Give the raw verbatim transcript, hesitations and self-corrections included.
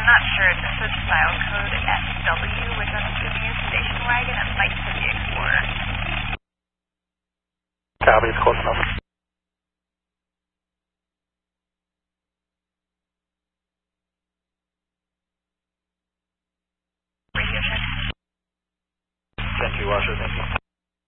not sure. This is file code S W, which I'm assuming is station wagon. It might be the Explorer. Copy, it's close enough.